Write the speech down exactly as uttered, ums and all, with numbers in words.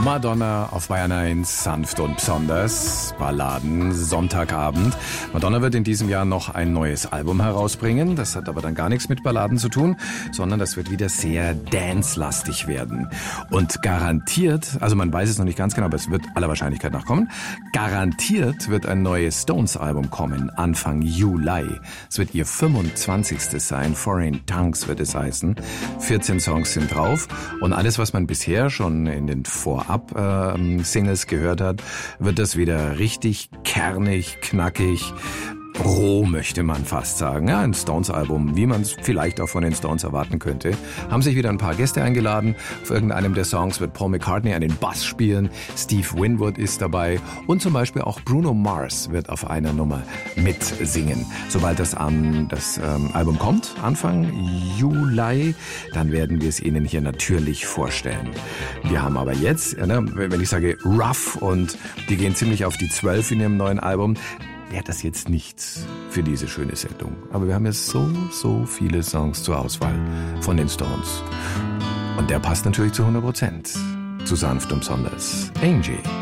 Madonna auf Bayern eins, sanft und besonders, Balladen, Sonntagabend. Madonna wird in diesem Jahr noch ein neues Album herausbringen. Das hat aber dann gar nichts mit Balladen zu tun, sondern das wird wieder sehr dance-lastig werden. Und garantiert, also man weiß es noch nicht ganz genau, aber es wird aller Wahrscheinlichkeit nach kommen, garantiert wird ein neues Stones-Album kommen, Anfang Juli. Es wird ihr fünfundzwanzigstes sein, Foreign Tongues wird es heißen. vierzehn Songs sind drauf und alles, was man bisher schon in den Vorab-Singles äh, gehört hat, wird das wieder richtig kernig, knackig, roh, möchte man fast sagen. Ja, ein Stones-Album, wie man es vielleicht auch von den Stones erwarten könnte. Haben sich wieder ein paar Gäste eingeladen. Auf irgendeinem der Songs wird Paul McCartney an den Bass spielen. Steve Winwood ist dabei. Und zum Beispiel auch Bruno Mars wird auf einer Nummer mitsingen. Sobald das, um, das ähm, Album kommt, Anfang Juli, dann werden wir es Ihnen hier natürlich vorstellen. Wir haben aber jetzt, ne, wenn ich sage rough und die gehen ziemlich auf die zwölf in ihrem neuen Album, wäre das jetzt nichts für diese schöne Sendung. Aber wir haben jetzt so, so viele Songs zur Auswahl von den Stones. Und der passt natürlich zu hundert Prozent zu sanft und besonders. Angie.